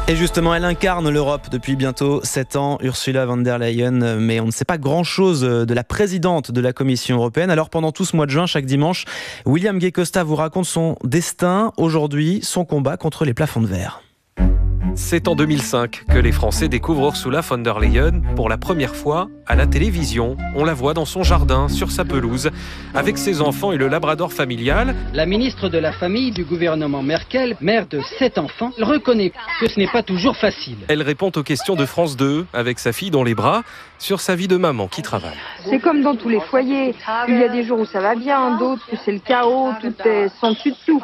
Et justement, elle incarne l'Europe depuis bientôt 7 ans, Ursula von der Leyen, mais on ne sait pas grand-chose de la présidente de la Commission européenne. Alors pendant tout ce mois de juin, chaque dimanche, William Gay Costa vous raconte son destin, aujourd'hui son combat contre les plafonds de verre. C'est en 2005 que les Français découvrent Ursula von der Leyen pour la première fois à la télévision. On la voit dans son jardin, sur sa pelouse, avec ses enfants et le labrador familial. La ministre de la Famille du gouvernement Merkel, mère de 7 enfants, reconnaît que ce n'est pas toujours facile. Elle répond aux questions de France 2 avec sa fille dans les bras sur sa vie de maman qui travaille. C'est comme dans tous les foyers. Il y a des jours où ça va bien, d'autres où c'est le chaos, tout est sans dessus dessous.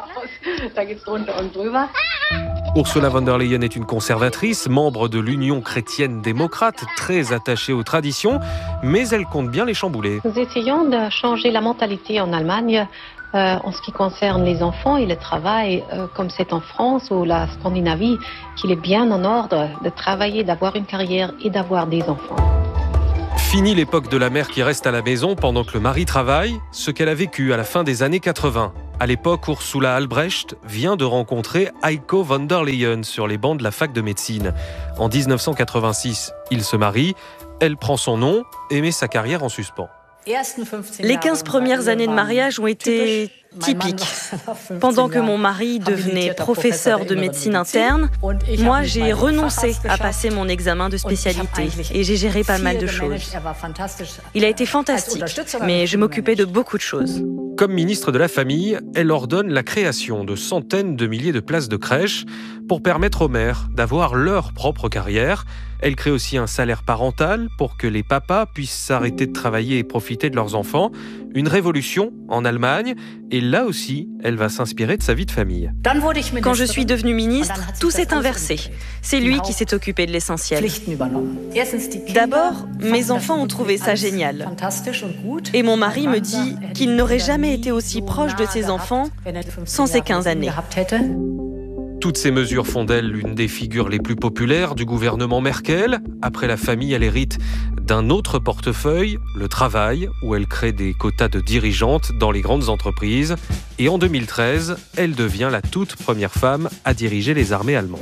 Ursula von der Leyen est une conservatrice, membre de l'Union chrétienne démocrate, très attachée aux traditions, mais elle compte bien les chambouler. Nous essayons de changer la mentalité en Allemagne en ce qui concerne les enfants et le travail, comme c'est en France ou la Scandinavie, qu'il est bien en ordre de travailler, d'avoir une carrière et d'avoir des enfants. Fini l'époque de la mère qui reste à la maison pendant que le mari travaille, ce qu'elle a vécu à la fin des années 80. À l'époque, Ursula Albrecht vient de rencontrer Heiko von der Leyen sur les bancs de la fac de médecine. En 1986, ils se marient, elle prend son nom et met sa carrière en suspens. Les 15 premières années de mariage ont été typiques. Pendant que mon mari devenait professeur de médecine interne, moi j'ai renoncé à passer mon examen de spécialité et j'ai géré pas mal de choses. Il a été fantastique, mais je m'occupais de beaucoup de choses. Comme ministre de la Famille, elle ordonne la création de centaines de milliers de places de crèche pour permettre aux mères d'avoir leur propre carrière. Elle crée aussi un salaire parental pour que les papas puissent s'arrêter de travailler et profiter de leurs enfants. Une révolution en Allemagne. Et là aussi, elle va s'inspirer de sa vie de famille. Quand je suis devenue ministre, tout s'est inversé. C'est lui qui s'est occupé de l'essentiel. D'abord, mes enfants ont trouvé ça génial. Et mon mari me dit qu'il n'aurait jamais été aussi proche de ses enfants sans ces 15 années. Toutes ces mesures font d'elle l'une des figures les plus populaires du gouvernement Merkel. Après la famille, elle hérite d'un autre portefeuille, le travail, où elle crée des quotas de dirigeantes dans les grandes entreprises. Et en 2013, elle devient la toute première femme à diriger les armées allemandes.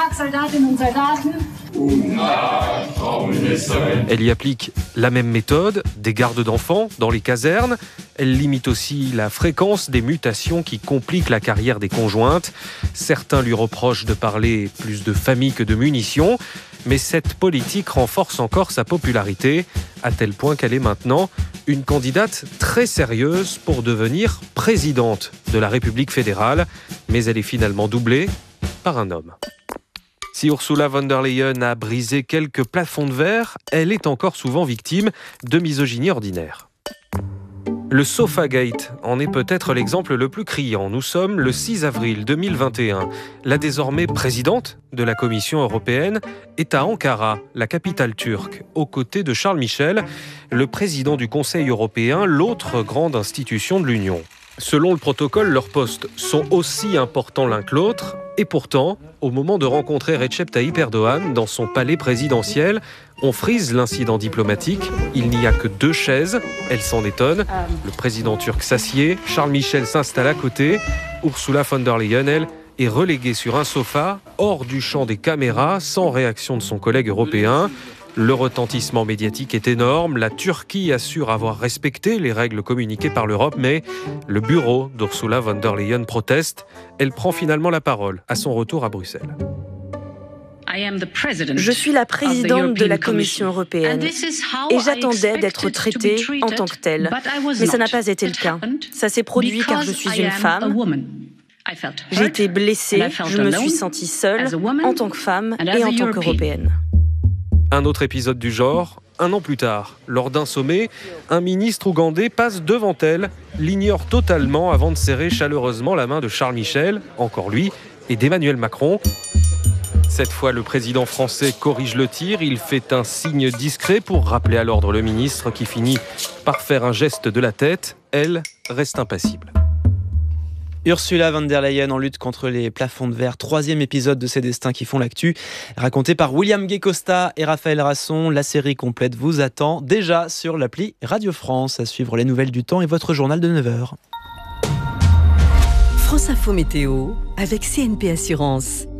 Elle y applique la même méthode, des gardes d'enfants dans les casernes. Elle limite aussi la fréquence des mutations qui compliquent la carrière des conjointes. Certains lui reprochent de parler plus de famille que de munitions. Mais cette politique renforce encore sa popularité, à tel point qu'elle est maintenant une candidate très sérieuse pour devenir présidente de la République fédérale. Mais elle est finalement doublée par un homme. Si Ursula von der Leyen a brisé quelques plafonds de verre, elle est encore souvent victime de misogynie ordinaire. Le Sofagate en est peut-être l'exemple le plus criant. Nous sommes le 6 avril 2021. La désormais présidente de la Commission européenne est à Ankara, la capitale turque, aux côtés de Charles Michel, le président du Conseil européen, l'autre grande institution de l'Union. Selon le protocole, leurs postes sont aussi importants l'un que l'autre. Et pourtant, au moment de rencontrer Recep Tayyip Erdogan dans son palais présidentiel, on frise l'incident diplomatique. Il n'y a que 2 chaises. Elle s'en étonne. Le président turc s'assied. Charles Michel s'installe à côté. Ursula von der Leyen, elle, est reléguée sur un sofa, hors du champ des caméras, sans réaction de son collègue européen. Le retentissement médiatique est énorme. La Turquie assure avoir respecté les règles communiquées par l'Europe, mais le bureau d'Ursula von der Leyen proteste. Elle prend finalement la parole à son retour à Bruxelles. Je suis la présidente de la Commission européenne et j'attendais d'être traitée en tant que telle. Mais ça n'a pas été le cas. Ça s'est produit car je suis une femme. J'ai été blessée, je me suis sentie seule en tant que femme et en tant qu'Européenne. Un autre épisode du genre, 1 an plus tard. Lors d'un sommet, un ministre ougandais passe devant elle, l'ignore totalement avant de serrer chaleureusement la main de Charles Michel, encore lui, et d'Emmanuel Macron. Cette fois, le président français corrige le tir. Il fait un signe discret pour rappeler à l'ordre le ministre qui finit par faire un geste de la tête. Elle reste impassible. Ursula von der Leyen en lutte contre les plafonds de verre. 3e épisode de Ces destins qui font l'actu. Raconté par William Gay Costa et Raphaël Rasson. La série complète vous attend déjà sur l'appli Radio France. À suivre les nouvelles du temps et votre journal de 9h. France Info Météo avec CNP Assurance.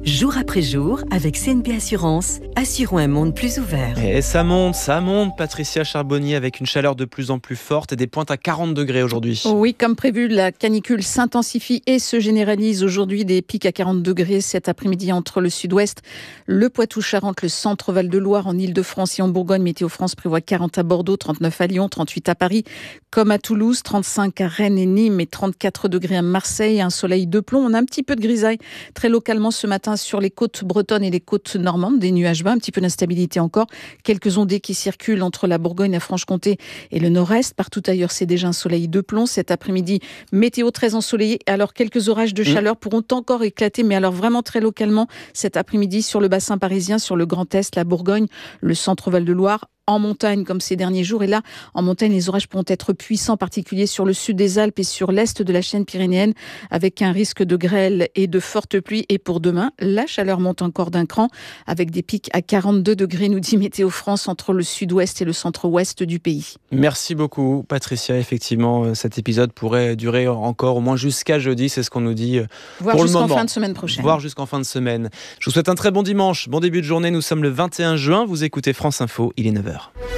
Jour après jour, avec CNP Assurance, assurons un monde plus ouvert. Et ça monte, Patricia Charbonnier, avec une chaleur de plus en plus forte et des pointes à 40 degrés aujourd'hui. Oui, comme prévu, la canicule s'intensifie et se généralise aujourd'hui. Des pics à 40 degrés cet après-midi entre le sud-ouest, le Poitou-Charentes, le centre Val-de-Loire, en Ile-de-France et en Bourgogne. Météo France prévoit 40 à Bordeaux, 39 à Lyon, 38 à Paris, comme à Toulouse, 35 à Rennes et Nîmes et 34 degrés à Marseille. Un soleil de plomb. On a un petit peu de grisaille très localement ce matin sur les côtes bretonnes et les côtes normandes, des nuages bas, un petit peu d'instabilité encore, quelques ondées qui circulent entre la Bourgogne, la Franche-Comté et le nord-est. Partout ailleurs, c'est déjà un soleil de plomb. Cet après-midi, météo très ensoleillée. Alors, quelques orages de chaleur pourront encore éclater, mais alors vraiment très localement cet après-midi sur le bassin parisien, sur le Grand Est, la Bourgogne, le centre Val-de-Loire, en montagne comme ces derniers jours. Et là, en montagne, les orages pourront être puissants, en particulier sur le sud des Alpes et sur l'est de la chaîne pyrénéenne, avec un risque de grêle et de fortes pluies. Et pour demain, la chaleur monte encore d'un cran, avec des pics à 42 degrés, nous dit Météo France, entre le sud-ouest et le centre-ouest du pays. Merci beaucoup, Patricia. Effectivement, cet épisode pourrait durer encore au moins jusqu'à jeudi, c'est ce qu'on nous dit voire pour le moment. Jusqu'en fin de semaine prochaine. Voire jusqu'en fin de semaine. Je vous souhaite un très bon dimanche, bon début de journée. Nous sommes le 21 juin. Vous écoutez France Info, il est 9h.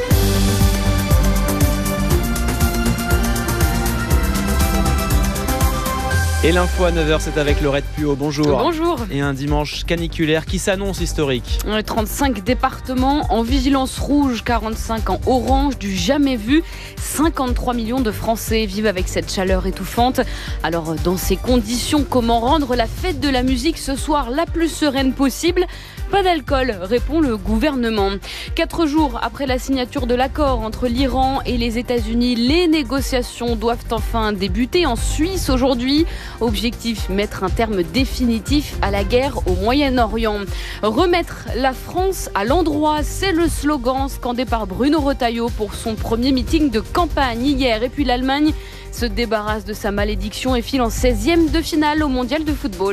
Et l'info à 9h, c'est avec Laurette Puot. Bonjour. Bonjour. Et un dimanche caniculaire qui s'annonce historique. 35 départements en vigilance rouge, 45 en orange, du jamais vu. 53 millions de Français vivent avec cette chaleur étouffante. Alors, dans ces conditions, comment rendre la fête de la musique ce soir la plus sereine possible ? Pas d'alcool, répond le gouvernement. 4 jours après la signature de l'accord entre l'Iran et les États-Unis, les négociations doivent enfin débuter en Suisse aujourd'hui. Objectif, mettre un terme définitif à la guerre au Moyen-Orient. Remettre la France à l'endroit, c'est le slogan scandé par Bruno Retailleau pour son premier meeting de campagne hier. Et puis l'Allemagne se débarrasse de sa malédiction et file en 16e de finale au mondial de football.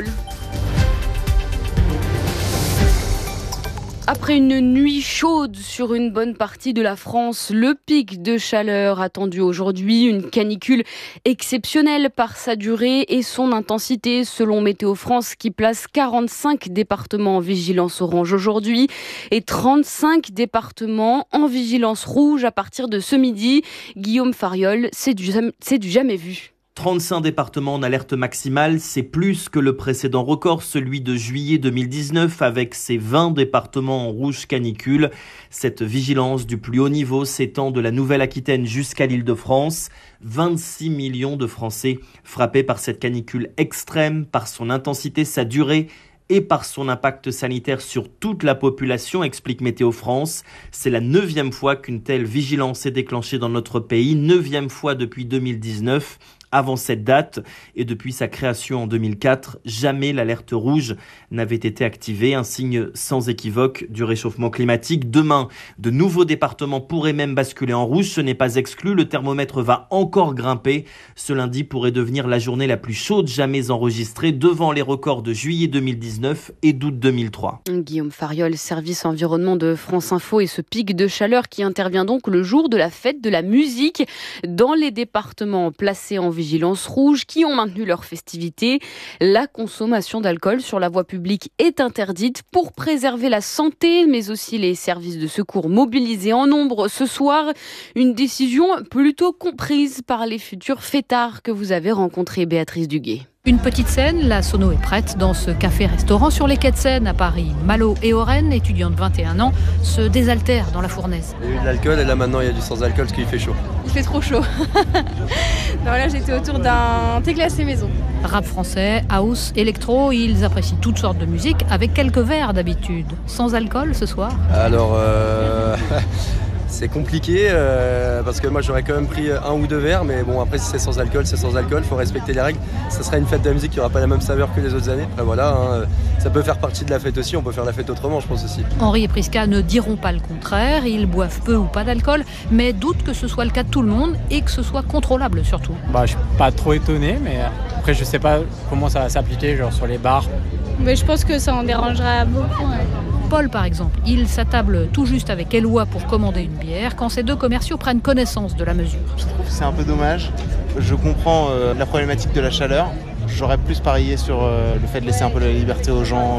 Après une nuit chaude sur une bonne partie de la France, le pic de chaleur attendu aujourd'hui, une canicule exceptionnelle par sa durée et son intensité selon Météo France qui place 45 départements en vigilance orange aujourd'hui et 35 départements en vigilance rouge à partir de ce midi. Guillaume Fariol, c'est du jamais vu. 35 départements en alerte maximale, c'est plus que le précédent record, celui de juillet 2019 avec ses 20 départements en rouge canicule. Cette vigilance du plus haut niveau s'étend de la Nouvelle-Aquitaine jusqu'à l'Île-de-France. 26 millions de Français frappés par cette canicule extrême, par son intensité, sa durée et par son impact sanitaire sur toute la population, explique Météo France. C'est la 9e fois qu'une telle vigilance est déclenchée dans notre pays, 9e fois depuis 2019. Avant cette date et depuis sa création en 2004, jamais l'alerte rouge n'avait été activée, un signe sans équivoque du réchauffement climatique. Demain, de nouveaux départements pourraient même basculer en rouge, ce n'est pas exclu, le thermomètre va encore grimper. Ce lundi pourrait devenir la journée la plus chaude jamais enregistrée, devant les records de juillet 2019 et d'août 2003. Guillaume Fariol, service environnement de France Info, et ce pic de chaleur qui intervient donc le jour de la fête de la musique dans les départements placés en vigilance rouge qui ont maintenu leur festivité. La consommation d'alcool sur la voie publique est interdite pour préserver la santé, mais aussi les services de secours mobilisés en nombre ce soir. Une décision plutôt comprise par les futurs fêtards que vous avez rencontrés, Béatrice Duguay. Une petite scène, la sono est prête dans ce café-restaurant sur les quais de Seine à Paris. Malo et Oren, étudiants de 21 ans, se désaltèrent dans la fournaise. Il y a eu de l'alcool et là maintenant il y a du sans-alcool parce qu'il fait chaud. Il fait trop chaud. Non, là j'étais autour d'un thé glacé maison. Rap français, house, électro, ils apprécient toutes sortes de musique avec quelques verres d'habitude. Sans alcool ce soir ? Alors c'est compliqué parce que moi j'aurais quand même pris 1 ou 2 verres, mais bon après si c'est sans alcool, il faut respecter les règles. Ça sera une fête de la musique qui n'aura pas la même saveur que les autres années. Après voilà, ça peut faire partie de la fête aussi, on peut faire la fête autrement je pense aussi. Henri et Prisca ne diront pas le contraire, ils boivent peu ou pas d'alcool, mais doutent que ce soit le cas de tout le monde et que ce soit contrôlable surtout. Je suis pas trop étonné, mais après je sais pas comment ça va s'appliquer genre sur les bars. Mais je pense que ça en dérangera beaucoup. Ouais. Paul, par exemple, il s'attable tout juste avec Eloi pour commander une bière quand ces deux commerciaux prennent connaissance de la mesure. Je trouve que c'est un peu dommage. Je comprends la problématique de la chaleur, j'aurais plus parié sur le fait de laisser un peu la liberté aux gens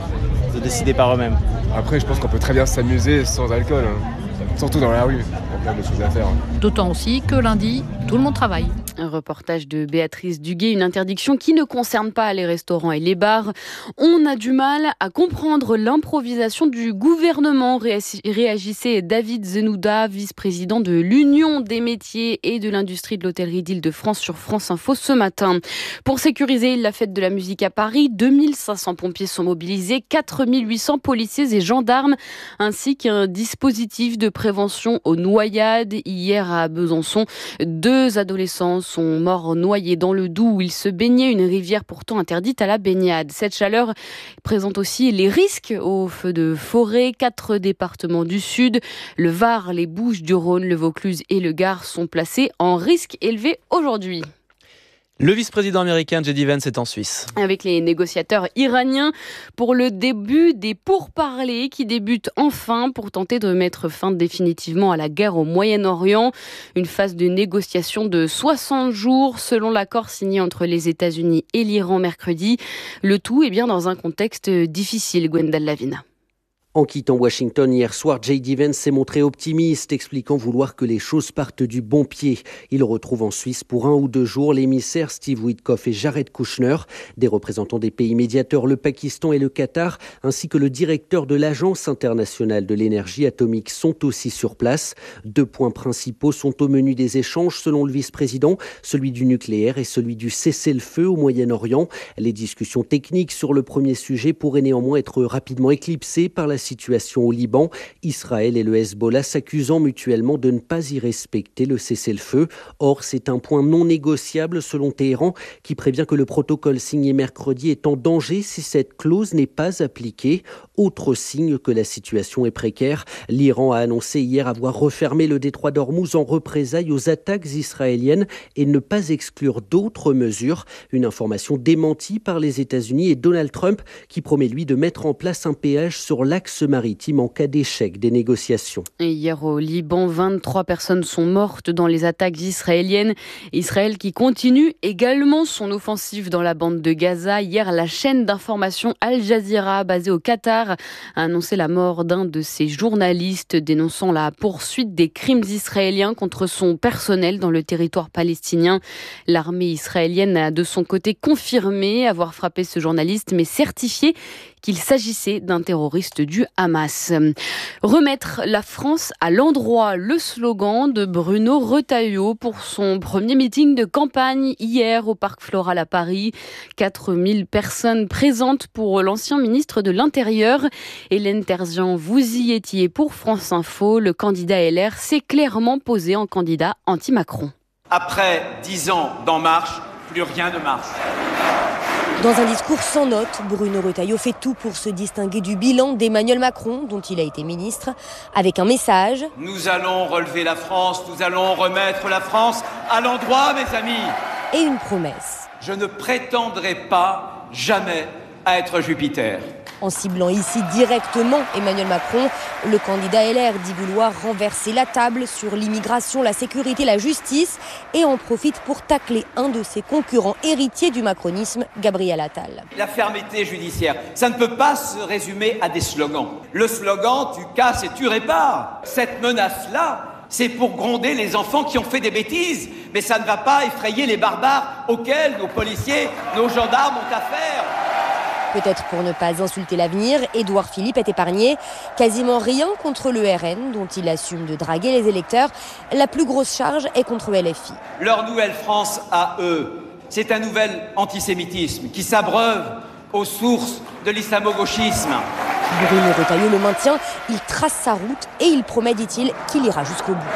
de décider par eux-mêmes. Après, je pense qu'on peut très bien s'amuser sans alcool, surtout dans la rue. Il y a plein de choses à faire. D'autant aussi que lundi, tout le monde travaille. Un reportage de Béatrice Duguay, une interdiction qui ne concerne pas les restaurants et les bars. On a du mal à comprendre l'improvisation du gouvernement, réagissait David Zenouda, vice-président de l'Union des métiers et de l'industrie de l'hôtellerie d'Île-de-France sur France Info ce matin. Pour sécuriser la fête de la musique à Paris, 2500 pompiers sont mobilisés, 4800 policiers et gendarmes, ainsi qu'un dispositif de prévention aux noyades. Hier à Besançon, 2 adolescents sont morts noyés dans le Doubs où ils se baignaient, une rivière pourtant interdite à la baignade. Cette chaleur présente aussi les risques aux feux de forêt. 4 départements du Sud, le Var, les Bouches-du-Rhône, le Vaucluse et le Gard sont placés en risque élevé aujourd'hui. Le vice-président américain J.D. Vance est en Suisse. Avec les négociateurs iraniens pour le début des pourparlers qui débutent enfin pour tenter de mettre fin définitivement à la guerre au Moyen-Orient. Une phase de négociation de 60 jours selon l'accord signé entre les États-Unis et l'Iran mercredi. Le tout est bien dans un contexte difficile, Gwendal Lavina. En quittant Washington hier soir, J.D. Vance s'est montré optimiste, expliquant vouloir que les choses partent du bon pied. Il retrouve en Suisse pour 1 ou 2 jours l'émissaire Steve Witkoff et Jared Kushner, des représentants des pays médiateurs, le Pakistan et le Qatar, ainsi que le directeur de l'Agence internationale de l'énergie atomique sont aussi sur place. 2 points principaux sont au menu des échanges selon le vice-président, celui du nucléaire et celui du cessez-le-feu au Moyen-Orient. Les discussions techniques sur le premier sujet pourraient néanmoins être rapidement éclipsées par la situation au Liban, Israël et le Hezbollah s'accusant mutuellement de ne pas y respecter le cessez-le-feu. Or, c'est un point non négociable selon Téhéran qui prévient que le protocole signé mercredi est en danger si cette clause n'est pas appliquée. Autre signe que la situation est précaire, l'Iran a annoncé hier avoir refermé le détroit d'Ormuz en représailles aux attaques israéliennes et ne pas exclure d'autres mesures. Une information démentie par les États-Unis et Donald Trump qui promet lui de mettre en place un péage sur l'axe maritime en cas d'échec des négociations. Et hier au Liban, 23 personnes sont mortes dans les attaques israéliennes. Israël qui continue également son offensive dans la bande de Gaza. Hier, la chaîne d'information Al Jazeera, basée au Qatar, a annoncé la mort d'un de ses journalistes, dénonçant la poursuite des crimes israéliens contre son personnel dans le territoire palestinien. L'armée israélienne a de son côté confirmé avoir frappé ce journaliste, mais certifié qu'il s'agissait d'un terroriste du Hamas. Remettre la France à l'endroit, le slogan de Bruno Retailleau pour son premier meeting de campagne hier au Parc Floral à Paris. 4000 personnes présentes pour l'ancien ministre de l'Intérieur. Hélène Terzian, vous y étiez pour France Info. Le candidat LR s'est clairement posé en candidat anti-Macron. Après 10 ans d'En Marche, plus rien ne marche. Dans un discours sans note, Bruno Retailleau fait tout pour se distinguer du bilan d'Emmanuel Macron, dont il a été ministre, avec un message. Nous allons relever la France, nous allons remettre la France à l'endroit, mes amis. Et une promesse. Je ne prétendrai pas jamais à être Jupiter. En ciblant ici directement Emmanuel Macron, le candidat LR dit vouloir renverser la table sur l'immigration, la sécurité, la justice et en profite pour tacler un de ses concurrents héritiers du macronisme, Gabriel Attal. La fermeté judiciaire, ça ne peut pas se résumer à des slogans. Le slogan « tu casses et tu répares ». Cette menace-là, c'est pour gronder les enfants qui ont fait des bêtises, mais ça ne va pas effrayer les barbares auxquels nos policiers, nos gendarmes ont affaire. Peut-être pour ne pas insulter l'avenir, Édouard Philippe est épargné. Quasiment rien contre le RN, dont il assume de draguer les électeurs. La plus grosse charge est contre LFI. Leur nouvelle France à eux, c'est un nouvel antisémitisme qui s'abreuve aux sources de l'islamo-gauchisme. Bruno Retailleau le maintient, il trace sa route et il promet, dit-il, qu'il ira jusqu'au bout.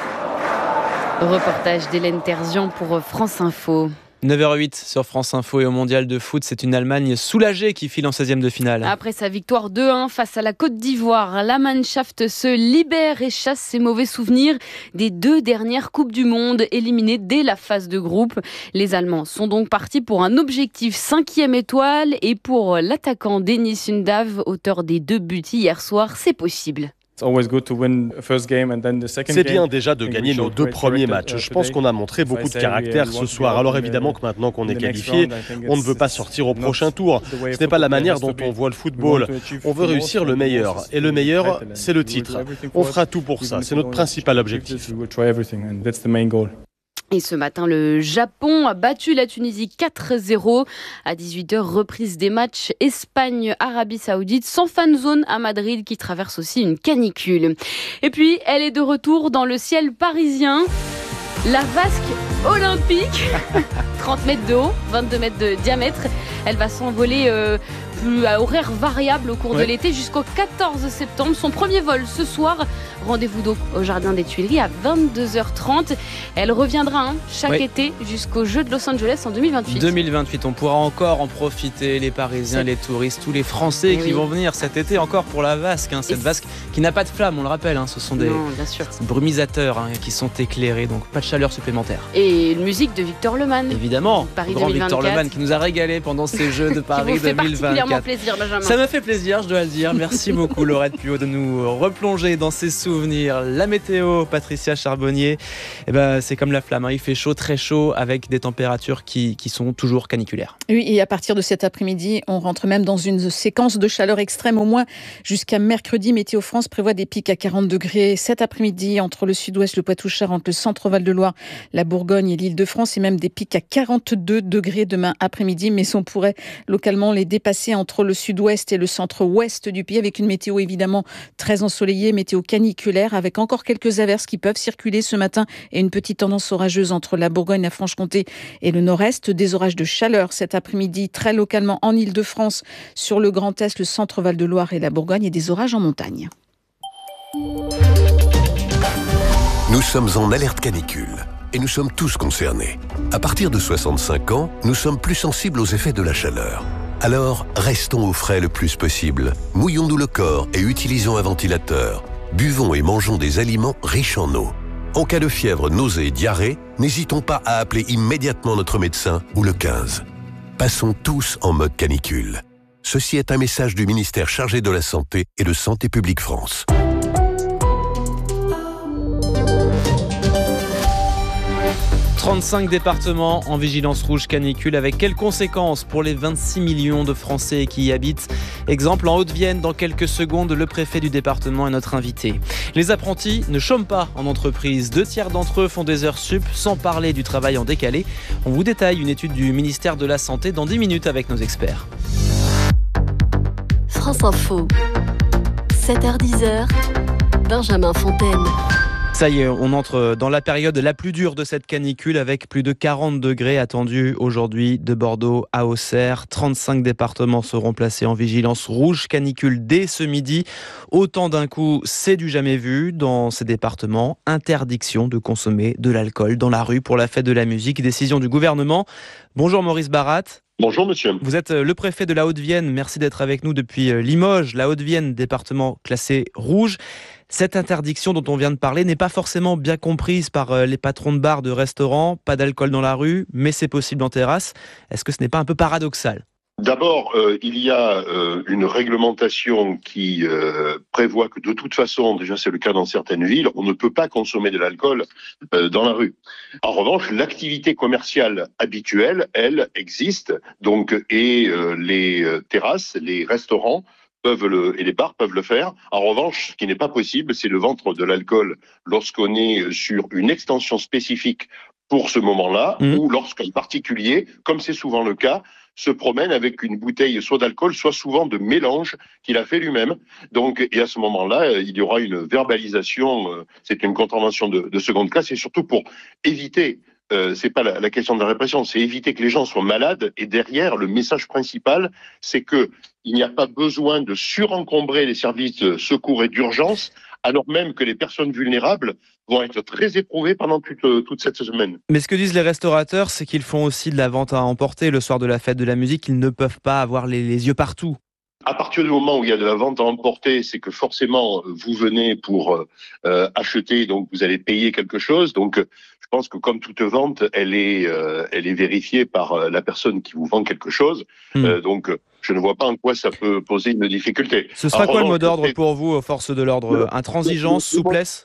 Reportage d'Hélène Terzian pour France Info. 9h08 sur France Info et au Mondial de foot, c'est une Allemagne soulagée qui file en 16e de finale. Après sa victoire 2-1 face à la Côte d'Ivoire, la Mannschaft se libère et chasse ses mauvais souvenirs des 2 dernières Coupes du Monde éliminées dès la phase de groupe. Les Allemands sont donc partis pour un objectif 5e étoile et pour l'attaquant Denis Undav, auteur des 2 buts hier soir, c'est possible. C'est bien déjà de gagner nos 2 premiers matchs. Je pense qu'on a montré beaucoup de caractère ce soir. Alors évidemment que maintenant qu'on est qualifié, on ne veut pas sortir au prochain tour. Ce n'est pas la manière dont on voit le football. On veut réussir le meilleur. Et le meilleur, c'est le titre. On fera tout pour ça. C'est notre principal objectif. Et ce matin, le Japon a battu la Tunisie 4-0. À 18h, reprise des matchs Espagne-Arabie Saoudite, sans fan zone à Madrid qui traverse aussi une canicule. Et puis, elle est de retour dans le ciel parisien. La vasque olympique, 30 mètres de haut, 22 mètres de diamètre. Elle va s'envoler à horaire variable au cours de l'été jusqu'au 14 septembre. Son premier vol ce soir. Rendez-vous donc au Jardin des Tuileries à 22h30. Elle reviendra chaque été jusqu'aux Jeux de Los Angeles en 2028. 2028, on pourra encore en profiter, les Parisiens, les touristes, tous les Français qui vont venir cet été encore pour la vasque. Cette vasque qui n'a pas de flamme, on le rappelle. Ce sont des brumisateurs qui sont éclairés, donc pas de chaleur supplémentaire. Et une musique de Victor Lemann. Évidemment, Paris grand 2024. Victor Lemann qui nous a régalé pendant ces Jeux de Paris 2024. Plaisir, Benjamin. Ça m'a fait plaisir, je dois le dire. Merci beaucoup Laurette Puot de nous replonger dans ces souvenirs. La météo, Patricia Charbonnier, c'est comme la flamme. Il fait chaud, très chaud, avec des températures qui sont toujours caniculaires. Oui, et à partir de cet après-midi, on rentre même dans une séquence de chaleur extrême, au moins jusqu'à mercredi. Météo France prévoit des pics à 40 degrés cet après-midi entre le sud-ouest, le Poitou-Charentes, le centre Val-de-Loire, la Bourgogne et l'Île-de-France, et même des pics à 42 degrés demain après-midi. Mais on pourrait localement les dépasser entre le sud-ouest et le centre-ouest du pays, avec une météo évidemment très ensoleillée, météo caniculaire, avec encore quelques averses qui peuvent circuler ce matin et une petite tendance orageuse entre la Bourgogne, la Franche-Comté et le nord-est. Des orages de chaleur cet après-midi, très localement en Île-de-France, sur le Grand Est, le centre Val-de-Loire et la Bourgogne, et des orages en montagne. Nous sommes en alerte canicule. Et nous sommes tous concernés. À partir de 65 ans, nous sommes plus sensibles aux effets de la chaleur. Alors, restons au frais le plus possible. Mouillons-nous le corps et utilisons un ventilateur. Buvons et mangeons des aliments riches en eau. En cas de fièvre, nausée et diarrhée, n'hésitons pas à appeler immédiatement notre médecin ou le 15. Passons tous en mode canicule. Ceci est un message du ministère chargé de la Santé et de Santé publique France. 35 départements en vigilance rouge canicule, avec quelles conséquences pour les 26 millions de Français qui y habitent? Exemple en Haute-Vienne, dans quelques secondes, le préfet du département est notre invité. Les apprentis ne chôment pas en entreprise. 2/3 d'entre eux font des heures sup, sans parler du travail en décalé. On vous détaille une étude du ministère de la Santé dans 10 minutes avec nos experts. France Info, 7h-10h, Benjamin Fontaine. Ça y est, on entre dans la période la plus dure de cette canicule, avec plus de 40 degrés attendus aujourd'hui de Bordeaux à Auxerre. 35 départements seront placés en vigilance rouge canicule dès ce midi. Autant d'un coup, c'est du jamais vu dans ces départements. Interdiction de consommer de l'alcool dans la rue pour la fête de la musique. Décision du gouvernement. Bonjour Maurice Barat. Bonjour monsieur. Vous êtes le préfet de la Haute-Vienne. Merci d'être avec nous depuis Limoges, la Haute-Vienne, département classé rouge. Cette interdiction dont on vient de parler n'est pas forcément bien comprise par les patrons de bars, de restaurants. Pas d'alcool dans la rue, mais c'est possible en terrasse. Est-ce que ce n'est pas un peu paradoxal ? D'abord, il y a une réglementation qui prévoit que de toute façon, déjà c'est le cas dans certaines villes, on ne peut pas consommer de l'alcool dans la rue. En revanche, l'activité commerciale habituelle, elle, existe. Donc, et les terrasses, les restaurants et les bars peuvent le faire. En revanche, ce qui n'est pas possible, c'est de vendre de l'alcool lorsqu'on est sur une extension spécifique pour ce moment-là, ou lorsqu'un particulier, comme c'est souvent le cas, se promène avec une bouteille soit d'alcool, soit souvent de mélange qu'il a fait lui-même. Donc, et à ce moment-là, il y aura une verbalisation, c'est une contravention de seconde classe, et surtout pour éviter, c'est pas la question de la répression, c'est éviter que les gens soient malades. Et derrière, le message principal, c'est que il n'y a pas besoin de surencombrer les services de secours et d'urgence, alors même que les personnes vulnérables vont être très éprouvées pendant toute cette semaine. Mais ce que disent les restaurateurs, c'est qu'ils font aussi de la vente à emporter le soir de la fête de la musique. Ils ne peuvent pas avoir les yeux partout. À partir du moment où il y a de la vente à emporter, c'est que forcément vous venez pour acheter, donc vous allez payer quelque chose. Donc je pense que comme toute vente, elle est vérifiée par la personne qui vous vend quelque chose. Donc je ne vois pas en quoi ça peut poser une difficulté. Ce sera quoi le mot d'ordre pour vous, aux forces de l'ordre? Intransigeance, souplesse?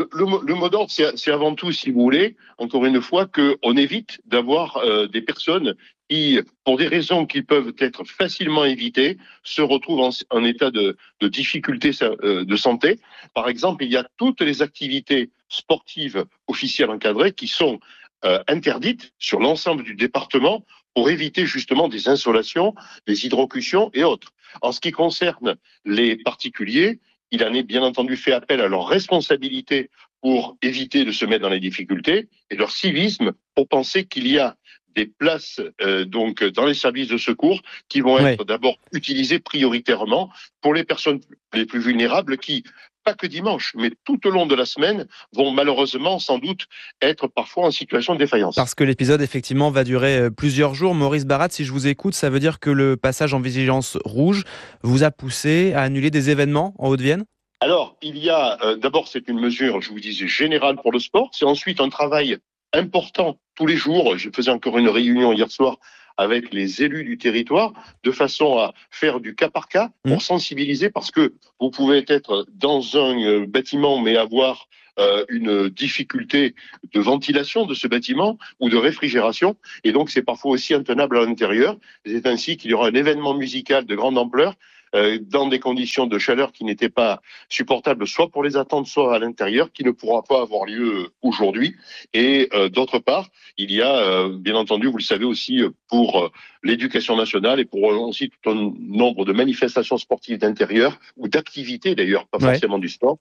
Le mot d'ordre, c'est avant tout, si vous voulez, encore une fois, qu'on évite d'avoir des personnes qui, pour des raisons qui peuvent être facilement évitées, se retrouvent en état de difficulté de santé. Par exemple, il y a toutes les activités sportives officielles encadrées qui sont interdites sur l'ensemble du département pour éviter justement des insolations, des hydrocutions et autres. En ce qui concerne les particuliers, il en est bien entendu fait appel à leur responsabilité pour éviter de se mettre dans les difficultés et leur civisme pour penser qu'il y a des places donc dans les services de secours qui vont être d'abord utilisées prioritairement pour les personnes les plus vulnérables qui, pas que dimanche, mais tout au long de la semaine, vont malheureusement sans doute être parfois en situation de défaillance. Parce que l'épisode effectivement va durer plusieurs jours. Maurice Barat, si je vous écoute, ça veut dire que le passage en vigilance rouge vous a poussé à annuler des événements en Haute-Vienne ? Alors, il y a, d'abord c'est une mesure, je vous disais, générale pour le sport. C'est ensuite un travail important tous les jours. Je faisais encore une réunion hier soir avec les élus du territoire, de façon à faire du cas par cas pour sensibiliser, parce que vous pouvez être dans un bâtiment mais avoir une difficulté de ventilation de ce bâtiment ou de réfrigération, et donc c'est parfois aussi intenable à l'intérieur. C'est ainsi qu'il y aura un événement musical de grande ampleur dans des conditions de chaleur qui n'étaient pas supportables, soit pour les attentes, soit à l'intérieur, qui ne pourra pas avoir lieu aujourd'hui. Et d'autre part, il y a, bien entendu, vous le savez aussi, pour l'éducation nationale et pour aussi tout un nombre de manifestations sportives d'intérieur, ou d'activités d'ailleurs, pas forcément du sport,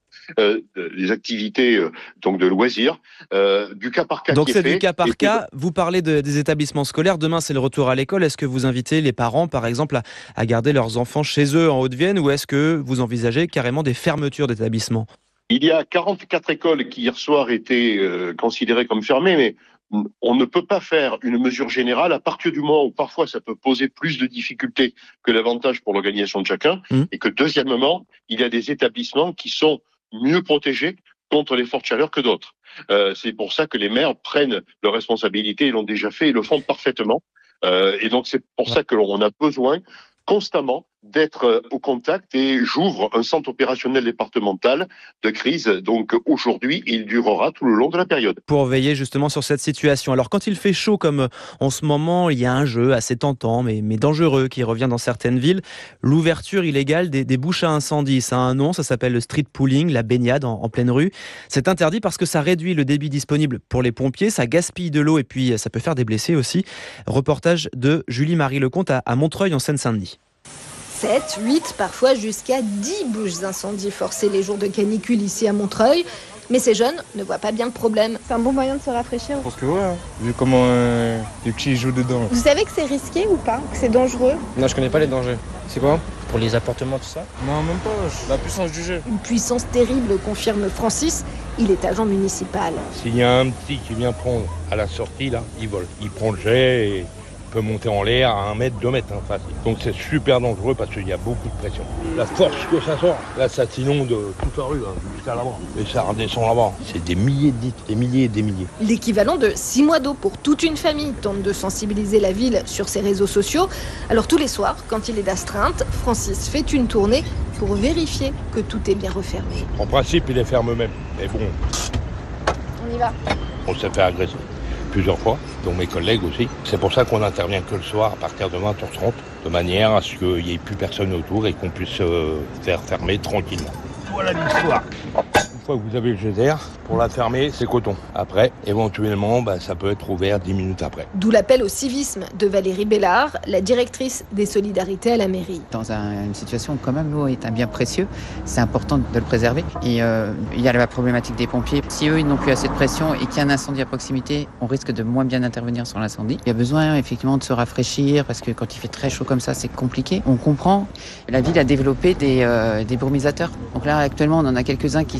des activités donc de loisirs, du cas par cas. Donc c'est du cas par cas. Vous parlez des établissements scolaires. Demain, c'est le retour à l'école. Est-ce que vous invitez les parents, par exemple, à garder leurs enfants chez eux en Haute-Vienne, ou est-ce que vous envisagez carrément des fermetures d'établissements ? Il y a 44 écoles qui hier soir étaient considérées comme fermées, mais on ne peut pas faire une mesure générale à partir du moment où parfois ça peut poser plus de difficultés que l'avantage pour l'organisation de chacun, et que deuxièmement, il y a des établissements qui sont mieux protégés contre les fortes chaleurs que d'autres. C'est pour ça que les maires prennent leurs responsabilités, ils l'ont déjà fait, ils le font parfaitement. Et donc c'est pour ça que l'on a besoin constamment d'être au contact, et j'ouvre un centre opérationnel départemental de crise. Donc aujourd'hui, il durera tout le long de la période. Pour veiller justement sur cette situation. Alors quand il fait chaud comme en ce moment, il y a un jeu assez tentant mais dangereux qui revient dans certaines villes. L'ouverture illégale des bouches à incendie. Ça a un nom, ça s'appelle le street pooling, la baignade en pleine rue. C'est interdit parce que ça réduit le débit disponible pour les pompiers, ça gaspille de l'eau et puis ça peut faire des blessés aussi. Reportage de Julie-Marie Lecomte à Montreuil en Seine-Saint-Denis. 7, 8, parfois jusqu'à 10 bouches d'incendie forcées les jours de canicule ici à Montreuil. Mais ces jeunes ne voient pas bien le problème. C'est un bon moyen de se rafraîchir. Je pense que ouais, vu comment les petits jouent dedans. Vous savez que c'est risqué ou pas? Que c'est dangereux? Non, je connais pas les dangers. C'est quoi? Pour les appartements, tout ça? Non, même pas. La puissance du jet. Une puissance terrible, confirme Francis. Il est agent municipal. S'il y a un petit qui vient prendre à la sortie, là, il vole. Il prend le jet et peut monter en l'air à 1 mètre, 2 mètres, facile. Donc c'est super dangereux parce qu'il y a beaucoup de pression. La force que ça sort, là ça t'inonde toute la rue, jusqu'à là-bas. Et ça redescend là-bas. C'est des milliers de litres, des milliers et des milliers. L'équivalent de 6 mois d'eau pour toute une famille tente de sensibiliser la ville sur ses réseaux sociaux. Alors tous les soirs, quand il est d'astreinte, Francis fait une tournée pour vérifier que tout est bien refermé. En principe, il les ferme eux-mêmes. Mais bon. On y va. On s'est fait agresser plusieurs fois, dont mes collègues aussi. C'est pour ça qu'on n'intervient que le soir à partir de 20h30, de manière à ce qu'il n'y ait plus personne autour et qu'on puisse faire fermer tranquillement. Voilà l'histoire. Une fois que vous avez le jet d'air, pour la fermer, c'est coton. Après, éventuellement, ça peut être ouvert 10 minutes après. D'où l'appel au civisme de Valérie Bellard, la directrice des solidarités à la mairie. Dans une situation où quand même l'eau est un bien précieux, c'est important de le préserver. Et il y a la problématique des pompiers. Si eux, ils n'ont plus assez de pression et qu'il y a un incendie à proximité, on risque de moins bien intervenir sur l'incendie. Il y a besoin effectivement de se rafraîchir parce que quand il fait très chaud comme ça, c'est compliqué. On comprend. La ville a développé des brumisateurs. Donc là, actuellement, on en a quelques-uns qui sont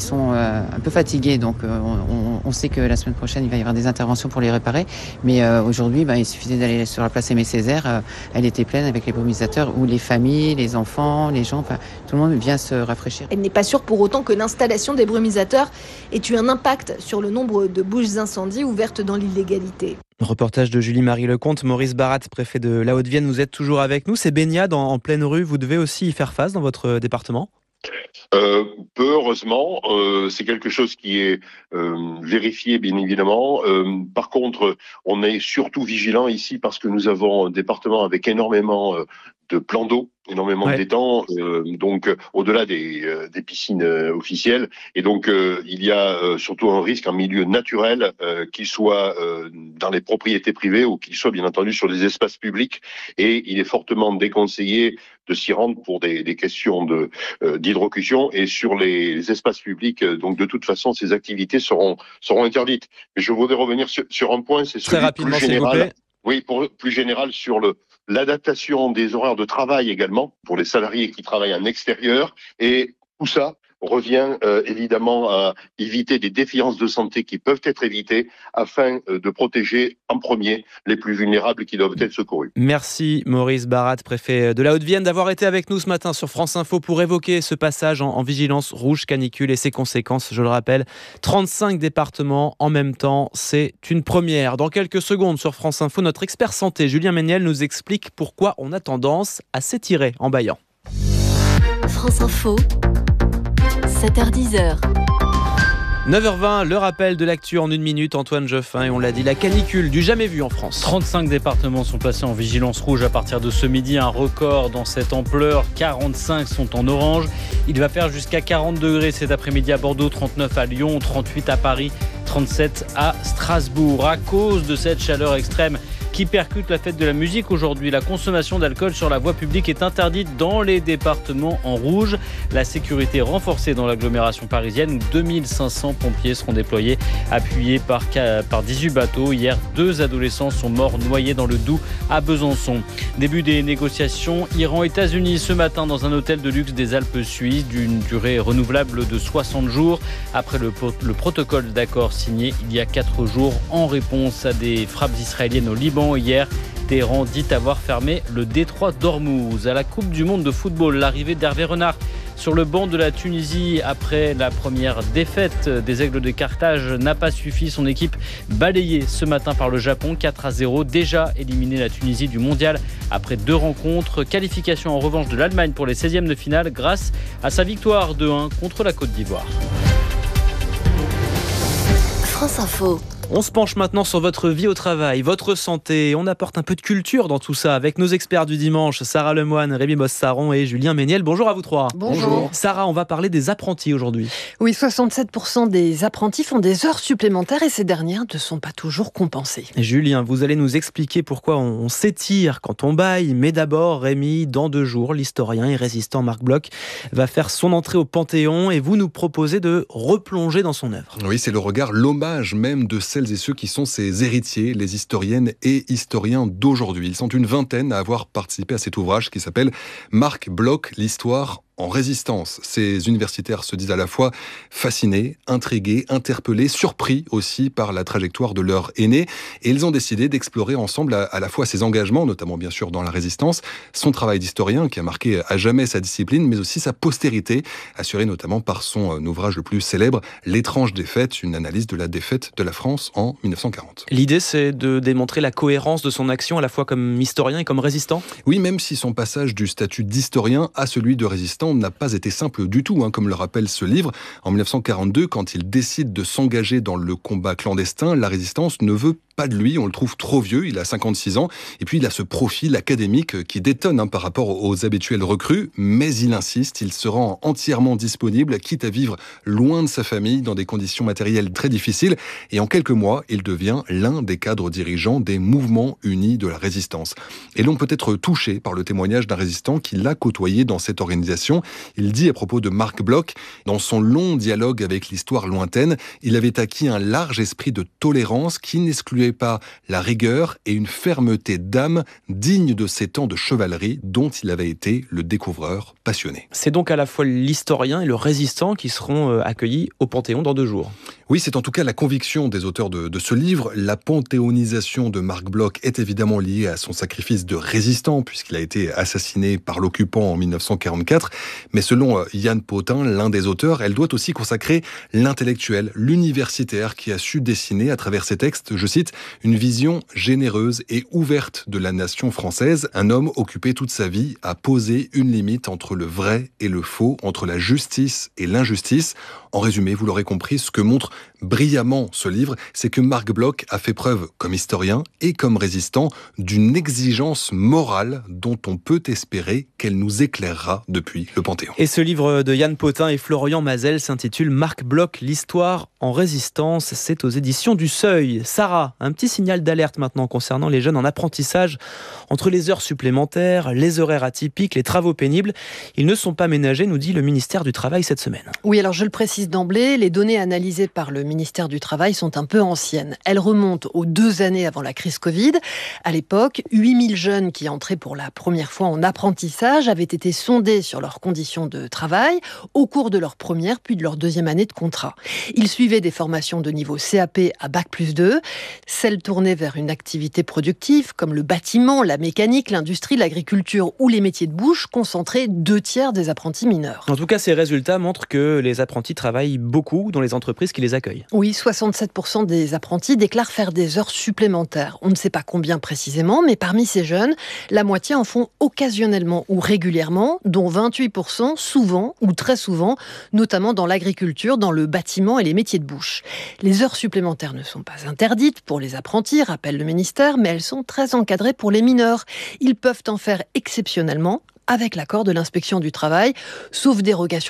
un peu fatigués, donc on sait que la semaine prochaine il va y avoir des interventions pour les réparer, mais aujourd'hui il suffisait d'aller sur la place Aimé Césaire, elle était pleine avec les brumisateurs où les familles, les enfants, les gens, tout le monde vient se rafraîchir. Elle n'est pas sûre pour autant que l'installation des brumisateurs ait eu un impact sur le nombre de bouches incendies ouvertes dans l'illégalité. Reportage de Julie-Marie Lecomte. Maurice Barat, préfet de la Haute-Vienne, vous êtes toujours avec nous. Ces baignades en pleine rue, vous devez aussi y faire face dans votre département ? Peu heureusement, c'est quelque chose qui est vérifié bien évidemment. Par contre, on est surtout vigilant ici parce que nous avons un département avec énormément de plans d'eau, énormément d'étangs, donc au-delà des piscines officielles. Et donc il y a surtout un risque en milieu naturel, qu'il soit dans les propriétés privées ou qu'il soit bien entendu sur des espaces publics. Et il est fortement déconseillé de s'y rendre pour des questions d'hydrocution. Et sur les espaces publics, donc de toute façon, ces activités seront interdites. Mais je voudrais revenir sur un point, c'est celui plus général. Oui, plus général sur l'adaptation des horaires de travail également pour les salariés qui travaillent en extérieur. Et tout ça revient évidemment à éviter des défaillances de santé qui peuvent être évitées afin de protéger en premier les plus vulnérables qui doivent être secourus. Merci Maurice Barat, préfet de la Haute-Vienne, d'avoir été avec nous ce matin sur France Info pour évoquer ce passage en vigilance rouge canicule et ses conséquences. Je le rappelle, 35 départements en même temps, c'est une première. Dans quelques secondes sur France Info, notre expert santé Julien Méniel nous explique pourquoi on a tendance à s'étirer en bâillant. France Info, 7h10. 9h20, le rappel de l'actu en 1 minute, Antoine Geoffin, et on l'a dit, la canicule du jamais vu en France. 35 départements sont placés en vigilance rouge à partir de ce midi, un record dans cette ampleur, 45 sont en orange. Il va faire jusqu'à 40 degrés cet après-midi à Bordeaux, 39 à Lyon, 38 à Paris, 37 à Strasbourg. À cause de cette chaleur extrême qui percute la fête de la musique aujourd'hui, la consommation d'alcool sur la voie publique est interdite dans les départements en rouge. La sécurité renforcée dans l'agglomération parisienne où 2500 pompiers seront déployés, appuyés par 18 bateaux. Hier, 2 adolescents sont morts noyés dans le Doubs à Besançon. Début des négociations Iran-États-Unis ce matin dans un hôtel de luxe des Alpes suisses d'une durée renouvelable de 60 jours. Après le protocole d'accord signé il y a 4 jours en réponse à des frappes israéliennes au Liban. Hier, Téhéran dit avoir fermé le détroit d'Ormuz. À la Coupe du Monde de football, l'arrivée d'Hervé Renard sur le banc de la Tunisie après la première défaite des Aigles de Carthage n'a pas suffi. Son équipe balayée ce matin par le Japon 4-0, déjà éliminé la Tunisie du mondial après 2 rencontres. Qualification en revanche de l'Allemagne pour les 16e de finale grâce à sa victoire 2-1 contre la Côte d'Ivoire. France Info. On se penche maintenant sur votre vie au travail, votre santé. On apporte un peu de culture dans tout ça avec nos experts du dimanche, Sarah Lemoine, Rémi Bosse-Saron et Julien Méniel. Bonjour à vous trois. Bonjour. Sarah, on va parler des apprentis aujourd'hui. Oui, 67% des apprentis font des heures supplémentaires et ces dernières ne sont pas toujours compensées. Julien, vous allez nous expliquer pourquoi on s'étire quand on baille. Mais d'abord, Rémi, dans 2 jours, l'historien et résistant Marc Bloch va faire son entrée au Panthéon et vous nous proposez de replonger dans son œuvre. Oui, c'est le regard, l'hommage même de celles et ceux qui sont ses héritiers, les historiennes et historiens d'aujourd'hui. Ils sont une vingtaine à avoir participé à cet ouvrage qui s'appelle Marc Bloch, l'histoire en résistance. Ces universitaires se disent à la fois fascinés, intrigués, interpellés, surpris aussi par la trajectoire de leur aîné. Et ils ont décidé d'explorer ensemble à la fois ses engagements, notamment bien sûr dans la résistance, son travail d'historien qui a marqué à jamais sa discipline, mais aussi sa postérité, assurée notamment par son ouvrage le plus célèbre, L'étrange défaite, une analyse de la défaite de la France en 1940. L'idée, c'est de démontrer la cohérence de son action à la fois comme historien et comme résistant ? Oui, même si son passage du statut d'historien à celui de résistant n'a pas été simple du tout, comme le rappelle ce livre. En 1942, quand il décide de s'engager dans le combat clandestin, la résistance ne veut pas de lui, on le trouve trop vieux, il a 56 ans, et puis il a ce profil académique qui détonne par rapport aux habituels recrues, mais il insiste, il se rend entièrement disponible, quitte à vivre loin de sa famille, dans des conditions matérielles très difficiles, et en quelques mois, il devient l'un des cadres dirigeants des mouvements unis de la résistance. Et l'on peut être touché par le témoignage d'un résistant qui l'a côtoyé dans cette organisation. Il dit à propos de Marc Bloch, dans son long dialogue avec l'histoire lointaine, il avait acquis un large esprit de tolérance qui n'excluait saluait pas la rigueur et une fermeté d'âme digne de ces temps de chevalerie dont il avait été le découvreur passionné. C'est donc à la fois l'historien et le résistant qui seront accueillis au Panthéon dans 2 jours. Oui, c'est en tout cas la conviction des auteurs de ce livre. La panthéonisation de Marc Bloch est évidemment liée à son sacrifice de résistant, puisqu'il a été assassiné par l'occupant en 1944. Mais selon Yann Potin, l'un des auteurs, elle doit aussi consacrer l'intellectuel, l'universitaire, qui a su dessiner à travers ses textes, je cite, une vision généreuse et ouverte de la nation française. Un homme occupé toute sa vie à poser une limite entre le vrai et le faux, entre la justice et l'injustice. En résumé, vous l'aurez compris, ce que montre brillamment ce livre, c'est que Marc Bloch a fait preuve, comme historien et comme résistant, d'une exigence morale dont on peut espérer qu'elle nous éclairera depuis le Panthéon. Et ce livre de Yann Potin et Florian Mazel s'intitule Marc Bloch, l'histoire en résistance. C'est aux éditions du Seuil. Sarah, un petit signal d'alerte maintenant concernant les jeunes en apprentissage. Entre les heures supplémentaires, les horaires atypiques, les travaux pénibles, ils ne sont pas ménagés, nous dit le ministère du Travail cette semaine. Oui, alors je le précise d'emblée, les données analysées par le ministère du Travail sont un peu anciennes. Elles remontent aux 2 années avant la crise Covid. À l'époque, 8000 jeunes qui entraient pour la première fois en apprentissage avaient été sondés sur leurs conditions de travail au cours de leur première puis de leur 2e année de contrat. Ils suivaient des formations de niveau CAP à Bac+2, celles tournées vers une activité productive comme le bâtiment, la mécanique, l'industrie, l'agriculture ou les métiers de bouche concentraient 2/3 des apprentis mineurs. En tout cas, ces résultats montrent que les apprentis travaillent beaucoup dans les entreprises qui les accueillent. Oui, 67% des apprentis déclarent faire des heures supplémentaires. On ne sait pas combien précisément, mais parmi ces jeunes, la moitié en font occasionnellement ou régulièrement, dont 28% souvent ou très souvent, notamment dans l'agriculture, dans le bâtiment et les métiers de bouche. Les heures supplémentaires ne sont pas interdites pour les apprentis, rappelle le ministère, mais elles sont très encadrées pour les mineurs. Ils peuvent en faire exceptionnellement avec l'accord de l'inspection du travail, sauf dérogation